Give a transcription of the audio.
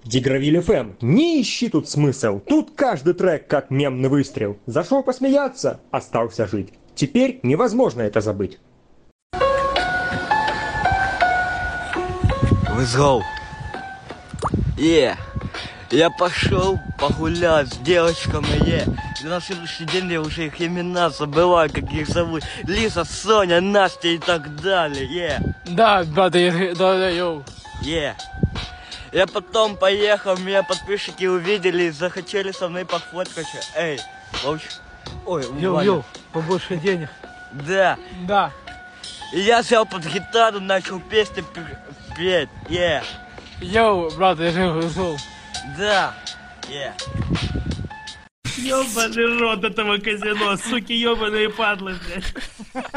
Дигравиль ФМ, не ищи тут смысл, тут каждый трек как мемный выстрел. Зашел посмеяться, остался жить. Теперь невозможно это забыть. Let's go. Я пошел погулять с девочками, На следующий день я уже их имена забываю, как их зовут. Лиза, Соня, Настя и так далее, Да, йоу. Я потом поехал, меня подписчики увидели и захотели со мной пофоткаться. Эй, ой, Йоу, побольше денег. Да. Да. И я взял под гитару, начал песни петь, Йоу, брат, я же ушел. Да, Ёбаный рот этого казино, суки ёбаные падлы, блядь.